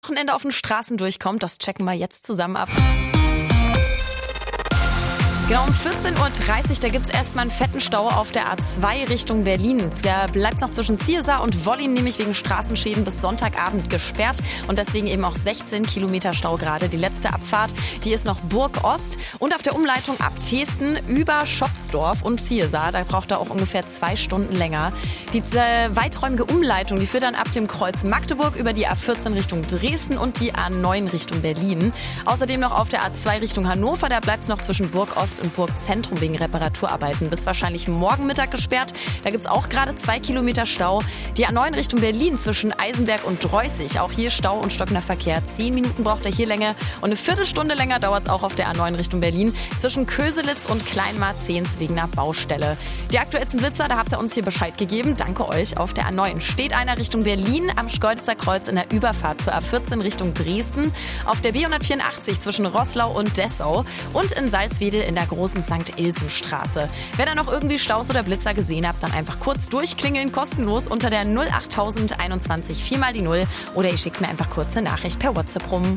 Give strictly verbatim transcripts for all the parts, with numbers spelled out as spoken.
Wochenende auf den Straßen durchkommt, das checken wir jetzt zusammen ab. Genau um vierzehn Uhr dreißig, da gibt's erstmal einen fetten Stau auf der A zwei Richtung Berlin. Der bleibt noch zwischen Ziersar und Wollin nämlich wegen Straßenschäden bis Sonntagabend gesperrt und deswegen eben auch sechzehn Kilometer Stau gerade. Die letzte Abfahrt, die ist noch Burg Ost und auf der Umleitung ab Thesten über Schopsdorf und Ziersar. Da braucht er auch ungefähr zwei Stunden länger. Die äh, weiträumige Umleitung, die führt dann ab dem Kreuz Magdeburg über die A vierzehn Richtung Dresden und die A neun Richtung Berlin. Außerdem noch auf der A zwei Richtung Hannover, da bleibt's noch zwischen Burg Ost und Burg Zentrum wegen Reparaturarbeiten bis wahrscheinlich morgen Mittag gesperrt. Da gibt's auch gerade zwei Kilometer Stau. Die A neun Richtung Berlin zwischen Eisenberg und Dreußig. Auch hier Stau und stockender Verkehr. Zehn Minuten braucht er hier länger und eine Viertelstunde länger dauert's auch auf der A neun Richtung Berlin zwischen Köselitz und Kleinmarzehns wegen einer Baustelle. Die aktuellsten Blitzer, da habt ihr uns hier Bescheid gegeben. Danke euch. Auf der A neun steht einer Richtung Berlin am Schkeuditzer Kreuz in der Überfahrt zur A vierzehn Richtung Dresden. Auf der B hundertvierundachtzig zwischen Roßlau und Dessau und in Salzwedel in der großen Sankt Ilsen-Straße. Wer da noch irgendwie Staus oder Blitzer gesehen habt, dann einfach kurz durchklingeln, kostenlos unter der null achttausend einundzwanzig vier mal die null oder ihr schickt mir einfach kurz eine Nachricht per WhatsApp rum.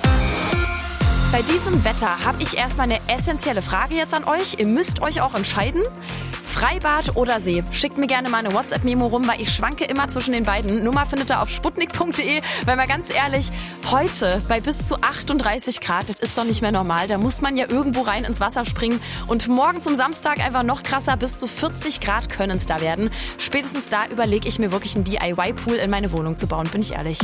Bei diesem Wetter habe ich erstmal eine essentielle Frage jetzt an euch. Ihr müsst euch auch entscheiden. Freibad oder See? Schickt mir gerne mal eine WhatsApp-Memo rum, weil ich schwanke immer zwischen den beiden. Nummer findet ihr auf sputnik punkt de. Weil mal ganz ehrlich, heute bei bis zu achtunddreißig Grad, das ist doch nicht mehr normal. Da muss man ja irgendwo rein ins Wasser springen. Und morgen zum Samstag einfach noch krasser, bis zu vierzig Grad können es da werden. Spätestens da überlege ich mir wirklich einen D I Y-Pool in meine Wohnung zu bauen, bin ich ehrlich.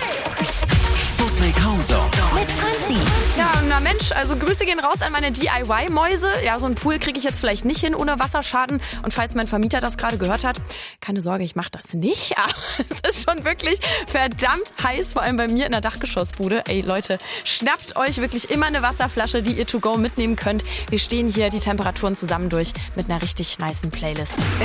Sputnik Hauser mit Franzi. Ja, na Mensch, also Grüße gehen raus an meine D I Y-Mäuse. Ja, so einen Pool kriege ich jetzt vielleicht nicht hin ohne Wasserschaden. Und falls mein Vermieter das gerade gehört hat, keine Sorge, ich mache das nicht. Aber es ist schon wirklich verdammt heiß, vor allem bei mir in der Dachgeschossbude. Ey Leute, schnappt euch wirklich immer eine Wasserflasche, die ihr to go mitnehmen könnt. Wir stehen hier die Temperaturen zusammen durch mit einer richtig nicen Playlist.